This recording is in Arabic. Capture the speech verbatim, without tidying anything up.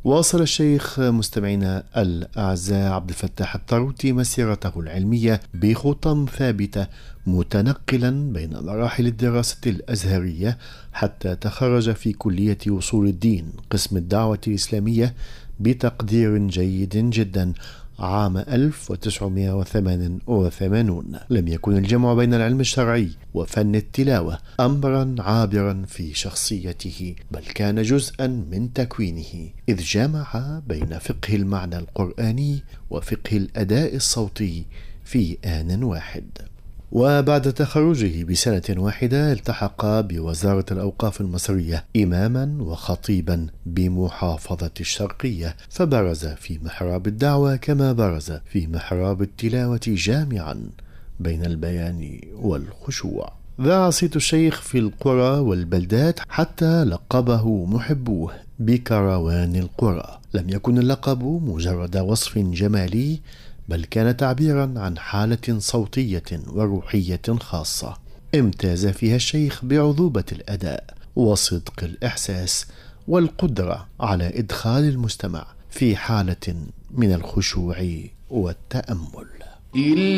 واصل الشيخ مستمعينا الأعزاء عبد الفتاح الطروطي مسيرته العلمية بخطى ثابتة، متنقلا بين مراحل الدراسة الأزهرية حتى تخرج في كلية أصول الدين قسم الدعوة الإسلامية بتقدير جيد جدا عام ألف وتسعمائة وثمانية وثمانين. لم يكن الجمع بين العلم الشرعي وفن التلاوة أمرا عابرا في شخصيته، بل كان جزءا من تكوينه، إذ جمع بين فقه المعنى القرآني وفقه الأداء الصوتي في آن واحد. وبعد تخرجه بسنة واحدة التحق بوزارة الأوقاف المصرية إماما وخطيبا بمحافظة الشرقية، فبرز في محراب الدعوة كما برز في محراب التلاوة جامعا بين البيان والخشوع. ذاع صيت الشيخ في القرى والبلدات حتى لقبه محبوه بكروان القرى. لم يكن اللقب مجرد وصف جمالي، بل كان تعبيرا عن حالة صوتية وروحية خاصة امتاز فيها الشيخ بعذوبة الأداء وصدق الإحساس والقدرة على إدخال المستمع في حالة من الخشوع والتأمل.